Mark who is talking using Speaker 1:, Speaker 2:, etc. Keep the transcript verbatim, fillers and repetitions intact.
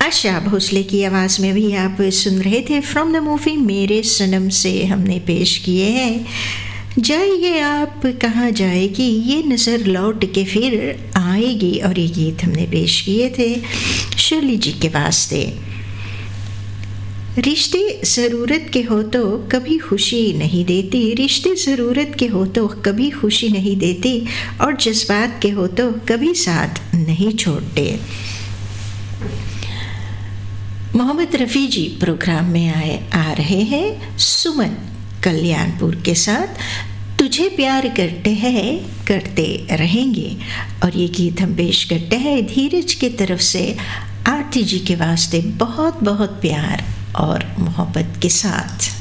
Speaker 1: आशा भोसले की आवाज़ में भी आप सुन रहे थे फ्रॉम द मूवी मेरे सनम से हमने पेश किए हैं जाइए आप कहाँ जाएगी ये नज़र लौट के फिर आएगी, और ये गीत हमने पेश किए थे शर्ली जी के वास्ते। रिश्ते ज़रूरत के हो तो कभी खुशी नहीं देती, रिश्ते ज़रूरत के हो तो कभी खुशी नहीं देती, और जज्बात के हो तो कभी साथ नहीं छोड़ते। मोहम्मद रफ़ी जी प्रोग्राम में आए आ रहे हैं सुमन कल्याणपुर के साथ तुझे प्यार करते हैं करते रहेंगे, और ये गीत हम पेश करते हैं धीरज की तरफ से आरती जी के वास्ते बहुत बहुत प्यार और मोहब्बत के साथ।